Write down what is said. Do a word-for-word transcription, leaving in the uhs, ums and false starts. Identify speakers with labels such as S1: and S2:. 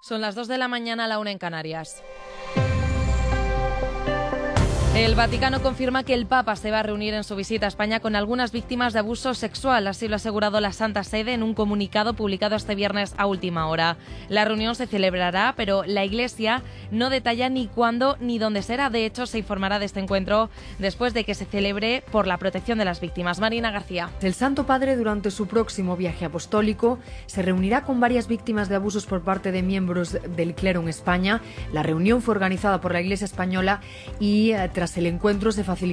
S1: Son las dos de la mañana, a la una en Canarias. El Vaticano confirma que el Papa se va a reunir en su visita a España con algunas víctimas de abuso sexual, así lo ha asegurado la Santa Sede en un comunicado publicado este viernes a última hora. La reunión se celebrará, pero la Iglesia no detalla ni cuándo ni dónde será. De hecho, se informará de este encuentro después de que se celebre por la protección de las víctimas. Marina García.
S2: El Santo Padre, durante su próximo viaje apostólico, se reunirá con varias víctimas de abusos por parte de miembros del clero en España. La reunión fue organizada por la Iglesia española y, tras el encuentro, se facilitó